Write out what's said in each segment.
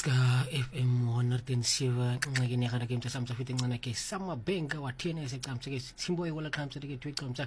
Ska FM 107 ngakini kada kim tsam tsa fiting na ke sama benga wa tiene se kam tse simbo e wala kam tse ke tweet kam tsa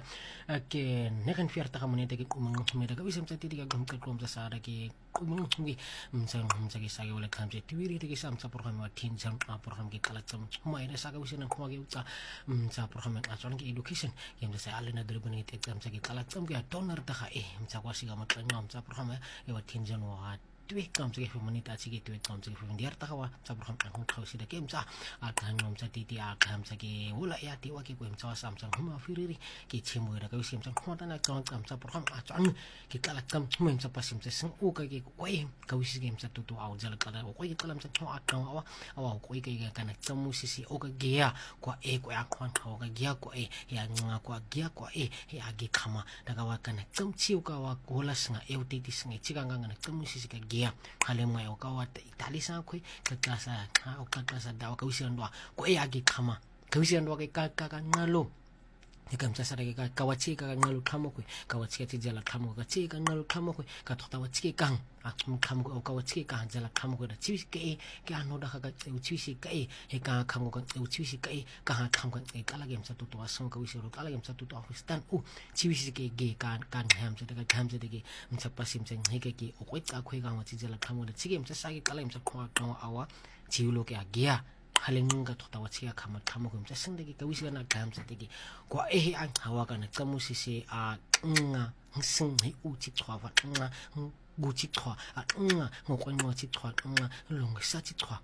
ke ne kan fierta ka monete ke kumang me daga wisam tsa ti ka gam ka kom tsa sara ke kumang ngi mtsang ke sa ke wala kam tse tiwiri te ke sam tsa program wa tin jam a program ke kala tsam ma ina sa ka wisena kuma ke tsa program a tsang ke education ke mtsa sa alena dre bani te kam tsa ke kala tsam ke donor ta kha mtsa kwa siga matla ngam tsa program e wa tin jan wa tweet kam tse ke monita tse ke tweet kam tse ke diarta wa tsa program ka khausi da ke mtsa a kan ngom tsa titi a kam tsa ke wala ya ti wa ke ko mtsa samsung huma firiri ke chimo da ka wisem tsa khota na kam tsa program a tsang ke kala kam huma mtsa pasim tsa sing o ka ke ko ka wisi ke mtsa tutu au jala kala ko ke kala mtsa tho a kan awa ko ke kana tsamu sisi o ka gea kwa ko ya khwan ka gea ko ya nga kwa gea ko ya ge khama daga wa kana tsamchi ka wa gola singa titi singa chikanga ngana tsamu sisi ka gea hale mo ya ka wa italisa ko ka klasa o ka klasa da ka wisi ndwa ko ya ge khama ka wisi ndwa ke ka ngalo ikam tsa sara ke ka wachi ka ngalo khamo ko ka wachi ke jala khamo ka chi ka ngalo khamo ko ka thota wachi ke kang a khamo ko ka wachi ka jala khamo ko da chi ke ano da ka uchi ka ka khamo ka uchi ka khamo ka kala game sa to aso ka wisi ro kala game sa to afistan chi ke ge kan ham sa ka ham sa ke mtsa pasim sa ke o ko ka khoi ka wachi jala khamo da chi game sa sa ke kala game sa khwa awa chi lo ke a gia halenga tota watsiga khama ko mtsa sindegi ka wisi na kam tsa tegi kwa an hawa kana tsamusisi a nga sing hi uchi thwa wa nga guchi thwa a nga ngokwenwa chi thwa nga longsa chi thwa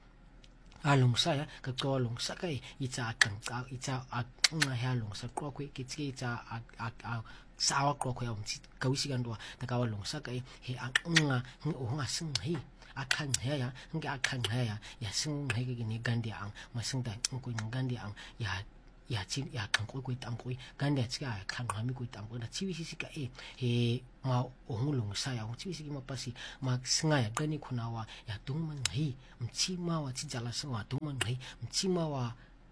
a longsa ya ka to longsa kai itsa kan ka itsa a nga ya longsa kwa kwe ke tsi itsa a sawa kwa kwe umchi ka wisi ga ndwa ta ka wa longsa kai he a nga o nga sing hi akan haya nge akan haya ya sing hege ni gandi ang masing da ko ni gandi ang ya chin ya kan ko tam ko gandi tsika kan ha mi ko tam ko da chiwi si ka he ma ohulung sa ya chiwi si ma pasi ma singa ya gani kunawa ya tungman hi mchi ma wa chi jala singa tungman hi mchi ma wa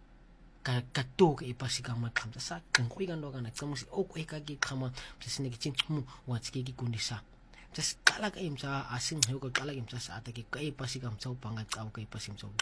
ka to ke pasi ka ma kham sa kan ko ga no ga na tsamusi o ko ka gi khama psi ne ki chin mu wa chi ki kundisa just kala ka imsa asing heu ka kala imsa sa ata ke kai pasi kam chau panga chau kai pasim chau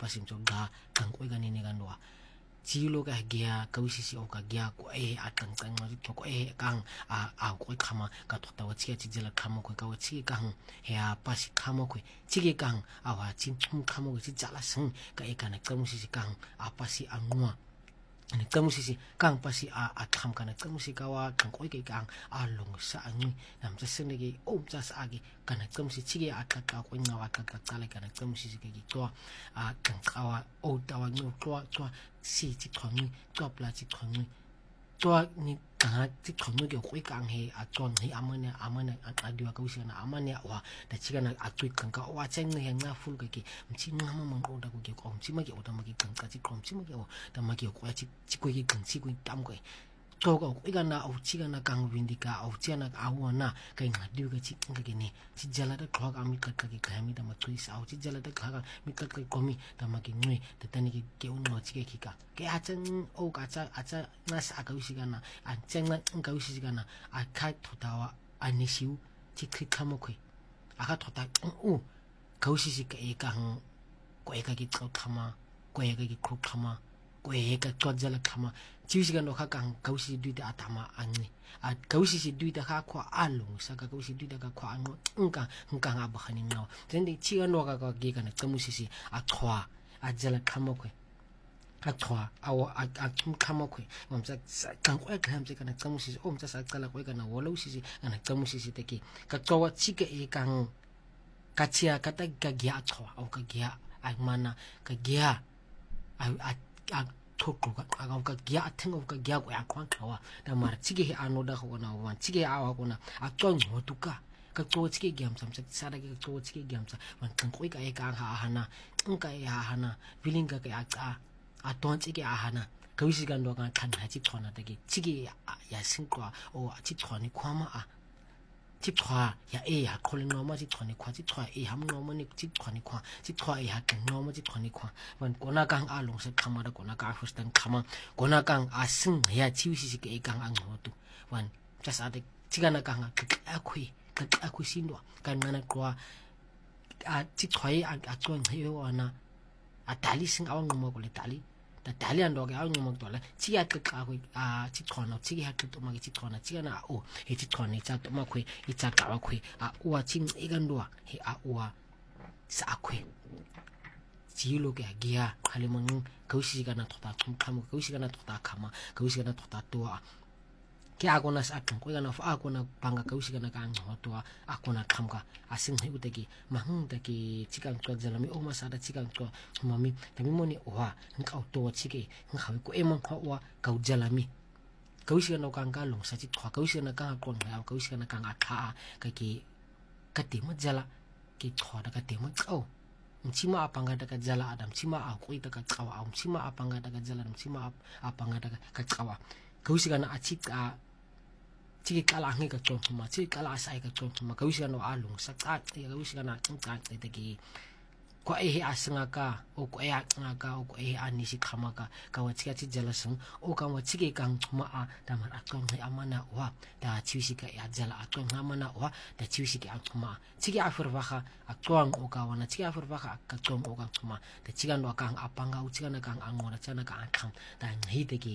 da kang koi gani ne ganwa chilo ka gya ka wisi si o ka gya ko atang tang ma to ko kang a ko khama ka thota wa chi jela khama ko ka wa chi kang ya pasi khama ko chi ke kang a wa chin thum khama ko chi jala sing ka kana kamusi si kang a pasi angwa ani kamusi kang pasi a kham kana kamusi ka wa kang koi ke kang a long sa ani nam sa sene ge o sa sa age kana kamusi chige a ka ko nga wa ka kala kana kamusi ke gi to a kang ka wa o ta wa no to si chi thong to pla chi thong to ni ka chi thong ge koi kang he a chon he amane a diwa ka wisi na amane wa da chiga na a tweet kang ka wa cheng ne nga full ke ki mchi nga ma mang o da ko ge ko mchi ma ge o da ma ge kang ka chi ko mchi ma ge o da ma ge ko chi ko ge kang chi ko tam ko to ko iga na o chiga na kang windika o chiga na a wa na ka nga diwa ka chi ka ge ni chi jala da ko ka mi ka ka ge ka mi da ma thui sa o chi jala da ka mi ka ka ko mi da ma ge ngui da tani ge o no chi ge ka ke a chen o ka cha na sa ka wisi ga na a chen na ka wisi ga na a ka thota wa ani siu chi kri khamo ko aka thota o ka wisi si ka ka hang ko ka ge khama ko ka ge khama ko ka jala khama chiwisi ga no ka kang kausi duita atama ani a kausi si duita ka kwa alung sa ka kausi duita ka kwa ano nka nga ba khani ngaw tende chi ga no ka ge kana kamusi si a thwa a jala khamo ko a thwa a tum khamo ko mamsa kang ko ka hamse kana kamusi o msa sa kala ko kana wolo si kana kamusi si teki ka twa chi ke kang ka chia ka ta ka gya thwa o ka gya a mana ka gya a thoko ka ka gya thengo ka gya ko akwan khawa da mar chige he ano da ko na wan chige awa ko na a chon hotuka ka to chige gyam sam sa da ke to chige gyam sa wan kan ko ka ka ha hana ka ya hana feeling ka a ton chige a hana ka wisi gan do kan ha chi thona da ke chige ya sin ko o chi thoni khwama a chi thwa ya ya khol no ma chi thoni khwa chi thwa ham no ma ni chi thoni khwa chi thwa ya kan no ma chi thoni khwa wan kona kang a long se khama da kona ka fustan khama kona kang a sing ya chi wisi ke kang ang ho tu wan cha sa de chi kana kang a khwi sinwa kan mana kwa ti tshwae a tswang he ona a dali sing awang mo ko le dali da dali ando ke awang mo tola ti ya qiqa ko ti khona ti ha qito ma ke ti khona ti na o he ti khona tsa to ma khwe itsa ka wa khwe a uwa ti e ka ndwa he a uwa sa khwe ti lo ke gia khale mong kausi kana thota khamo kausi kana thota khama kausi kana thota toa ke a kona sa ko kana fa a kona banga kausi kana ka ngotwa a kona khamka a sing he uteki mahung taki chika ko zalami o masada chika ko mami tami moni wa nka to chike nka ko emon ko wa ka zalami kausi kana ka long sa chi khwa kausi kana ka ko nga kausi kana ka kha ka ki ka te mo zala ki khwa da ka te mo tsau mchima apanga daga zala adam mchima a ko ita ka tsawa mchima apanga daga zala mchima apanga daga ka tsawa kausi kana a chika tiki kala ngi ka tsoma tiki kala sai ka tsoma ka wisi no alung sa tsa ya wisi kana tsa tsa tiki ko e asinga ka o ko e anga ka o ko e ani si khama ka wa tiki ti jala sung o ka wa tiki kang tsoma a da mar akong he amana wa da chiwisi ka ya jala akong amana wa da chiwisi ka tsoma tiki afurwa ka akong o ka wana tiki afurwa ka tsong o ka tsoma da tiki no ka apanga u tiki na ka angora tsana ka akham da ngi tiki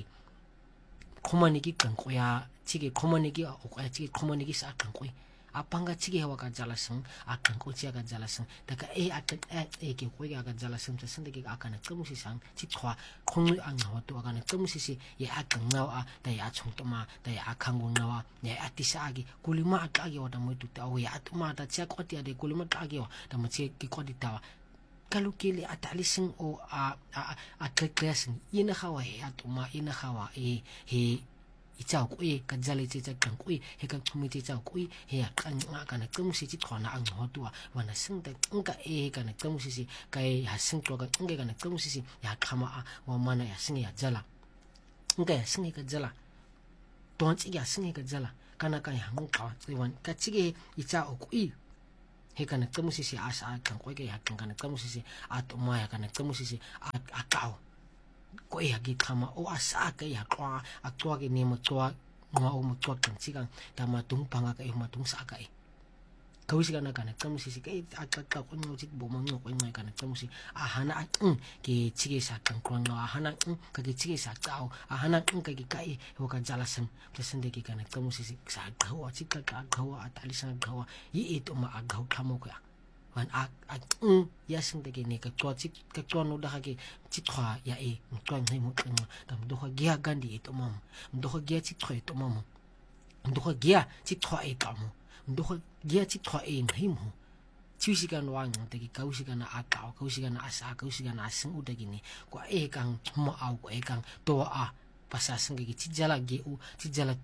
코머니기 강고야 지게 코머니기 오고야 지게 코머니기 싹 강고이 아빠가 지게 해와 간잘라성 아 강고 지가 간잘라성 다가 에 아까 에게 고이가 간잘라성 저 선데기 아까는 점시상 지과 콩을 안 나와 또 아까는 점시시 예 아까 나와 다야 총도마 다야 강고 나와 네 아티사기 굴리마 아까기 와다 뭐도 따오야 아토마다 지가 꼬티야 데 굴리마 까기 와다 뭐 지게 꼬디타와 kalau kili atalising o atrekreasing ina hawa he atuma ina hawa he ichao ko ka jale che kang ko he ka thumi che chao ko he kan kana kumsi chi thona ang hotua wana singta ngka kana kumsi kai ha sing to ka ngka kana kumsi ya khama wa mana ya sing ya jala ngka ya sing ka jala ton chi ya sing ka jala kana ka ya ngka wan ka chi ichao ko he kana kamusisi asa kan ko ke hakan kana kamusisi atuma ya kana kamusisi akao ko e hagi khama o asa ka ya kwa akwa ke ne mo twa ngwa o mo twa kan sigang tama tung panga ka e ma tung sa ka e kausi kana kana kamusisi ke akaka ko no chik bo mo no ko ngai kana kamusi ahana ke chige sa kan ko no ahana ka ke chige sa chao ahana ka ke kai ho kan jalasan presende ke kana kamusisi sa gawa chika ka gawa atalisan gawa yi to ma agaw khamo ko wan ya sing de ke ne ka to chik ka to no da ke chikwa ya e mtwa ngai mo kan dam do ha gya gandi to mam do ha gya chikwa to mam do ha gya chikwa e ka mo ndo dia ti twa e ngai mo chiwisi kana wa ngate ki kausi kana aka kausi kana asa kausi kana asing uda gini ko e kang mo au ko e kang to a pasasing ki ti jala ge u ti jala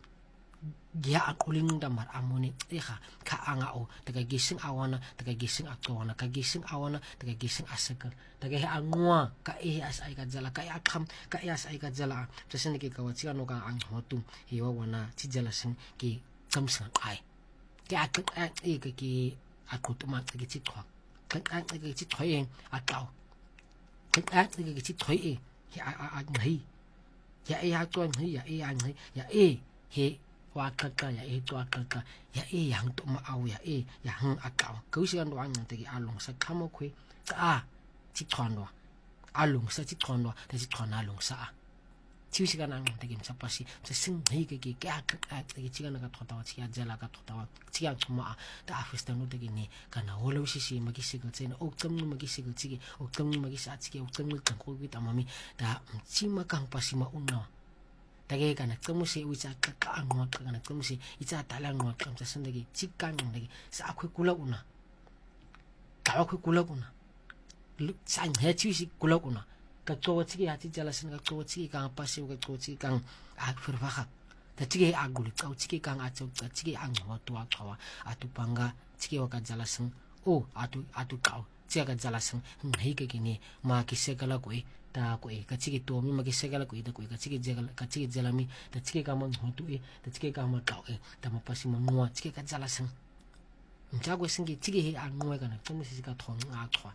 gia akuling damar amone e ka anga o daga gising awana daga gising akwana ka gising awana daga gising asaka daga he angwa ka e asai ka jala ka akham ka e asai ka jala tsene ki kawachi ano ka ang hotu he wa wana ti jala sing ki kamsa ai ke ki akutuma ke ti thwa ke ti thwa eng atao ke ti thwa e ya ngai ya e ha twa ngai ya e ngai ya e he wa kaka ya e twa kaka ya e yang to ma au ya e ya hang akao ko si an wang te ki along sa khamo khwe ka ti thwa along sa ti thwa te ti thwa along sa chiwisi kana ngate ke msapasi se sing hei ke chiga na ka thota wa chiga jala ka thota wa chiga chuma ta afista no te ke ni kana holo sisi magisi ka tsena o kamnu magisi ka chige o kamnu magisi a chige o kamnu ka ko ki tamami ta chima kang pasi ma unna ta ke kana kamusi ucha ka angot kana kamusi icha tala ngot kam sa sendegi chikka ngde sa akhwe kula una ka akhwe kula una sang he chiwisi kula una ka tsowa tsiki hati jalasin ka tsowa tsiki kang pasi ka tsowa tsiki kang firwaka ta tsiki aguli ka tsiki kang atso ka tsiki ang hotu akawa atu panga tsiki waka jalasin o atu ka tsiki ka jalasin hei ka kini ma kisekala koi ta koi ka tsiki to mi ma kisekala koi ta koi ka tsiki jalami ta tsiki ka man hotu ta tsiki ka ma ka ta ma pasi ma ngwa tsiki ka jalasin mchagwe singi tsiki hei angwa kana tsomusi ka thong akwa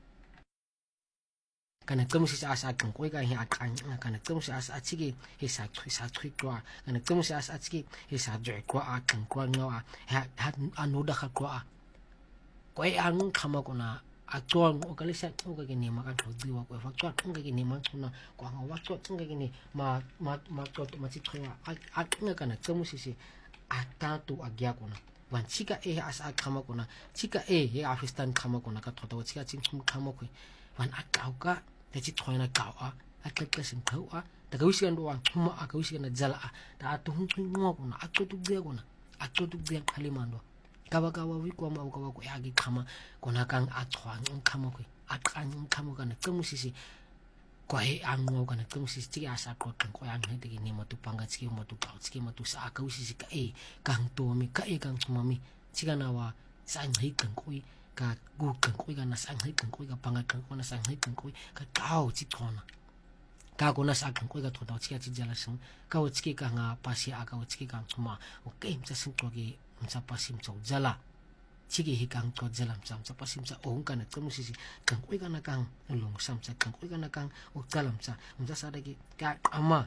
kana kamusi asa kan ko ga hi akan kana kamusi asa chigi he sa thui kwa kana kamusi asa chigi he sa joi kwa akan kwa ngawa ha anoda kha kwa kwa ang khama kona acon o kalisa o ka kini maka diwa ko fa kwa nga kini ma tsuna kwa nga wa tswa nga kini ma tswa ma tsitwa a nga kana tsamusisi atatu agya kona wan chika asa khama kona chika he afistan khama kona ka thota chika ching khama ko wan akauka ta chitwa na kawa akaka sim kawa ta kawisi ndo wa khuma akawisi na jala ta atu ngo kona atotu gya khalimando kawa wikwa ma ukawa ko yagi khama kona kang athwa ngkhama ko aqang ngkhama kana tsamusisi kwa he angwa kana tsamusisi ti asa ko ko yang he tiki ni matu panga tiki matu ka tiki matu sa ka usisi ka kang to mi ka kang tsumami tika na wa sa ngai kang ko ka gu kang ko kana sa ngai kang ko ka panga kang ko na sa ngai kang ko ka tao ti thona ka kona sa kang ko ka thota tika ti jala sing ka o tiki ka nga pasi aka o tiki kang tsuma o ke mtsa sing to ge mtsa pasim tso jala chigi hi kang to jala mtsa pasim tsa o kana tsamusisi kang ko kana kang long sam tsa kang ko kana kang o jala mtsa sa dagi ka ama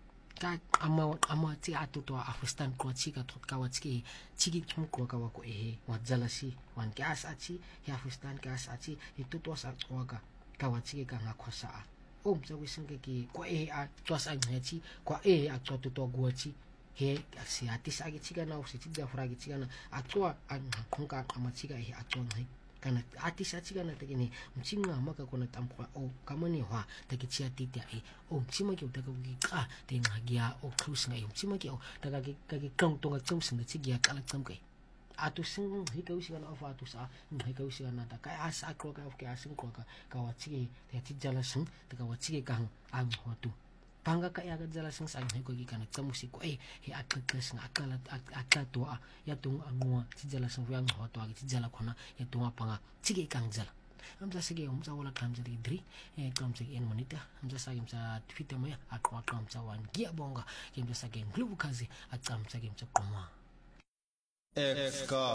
ti atu to afistan ko chika thot ka wa chigi thum ko ka wa ko wa jala si wan gas achi ya afistan gas achi itu to sa ko ka wa chigi ka nga khosa mtsa wising ki ko a to sa ngachi ko a to to go chi he si atis agi chika na usi chija fragi chika na atwa an khonka ama chika he atwa ngai kana atis chika na tekini mchinga maka kona tamkwa o kamani hwa teki chia titia mchima ki utaka ki ka te ngagia o cruise ngai mchima ki taka ki kang tonga chumsinga chigia kala chamkai atu sing he ka usi kana ofa atu sa ngai ka usi kana ta ka asa ko ka of ka sing ko ka wa chiki te chijala sing te ka wa chiki kang ang hotu panga ka yaga jala sing sang he ko gi kana tsamusi ko he akakes nga akato ya tung angwa chijala sing yang hoto agi chijala khona ya tunga panga chigi kang jala amsa sige umsa wala kam jali dri kam sige en monita amsa sagi amsa fita maya akwa kam sa wan gia bonga kimsa sagi nglu kazi atsam sagi amsa koma